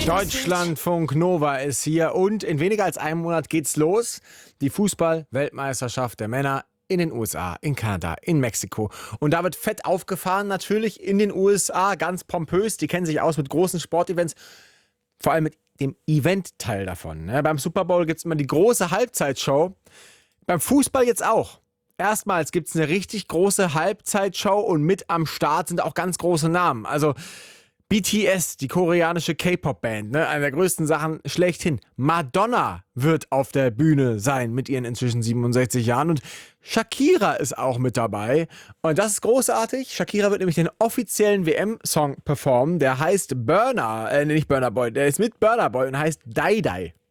Deutschlandfunk Nova ist hier und in weniger als einem Monat geht's los. Die Fußball-Weltmeisterschaft der Männer in den USA, in Kanada, in Mexiko. Und da wird fett aufgefahren, natürlich in den USA, ganz pompös. Die kennen sich aus mit großen Sportevents, vor allem mit dem Event-Teil davon. Beim Super Bowl gibt's immer die große Halbzeitshow. Beim Fußball jetzt auch. Erstmals gibt's eine richtig große Halbzeitshow und mit am Start sind auch ganz große Namen. Also BTS, die koreanische K-Pop-Band, eine der größten Sachen schlechthin. Madonna wird auf der Bühne sein mit ihren inzwischen 67 Jahren und Shakira ist auch mit dabei. Und das ist großartig. Shakira wird nämlich den offiziellen WM-Song performen. Der heißt nicht Burna Boy, der ist mit Burna Boy und heißt Die Die.